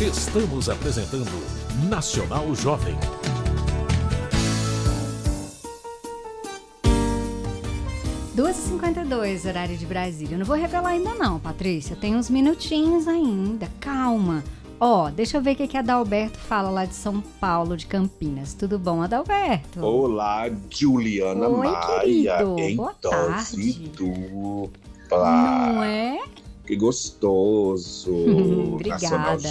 Estamos apresentando Nacional Jovem. Duas e 52, horário de Brasília. Eu não vou revelar ainda não, Patrícia. Tem uns minutinhos ainda. Calma. Deixa eu ver o que Adalberto fala lá de São Paulo, de Campinas. Tudo bom, Adalberto? Olá, Juliana Oi, Maia. querido. Em Boa dose tarde. dupla. Não é? Que gostoso. Obrigada. Nacional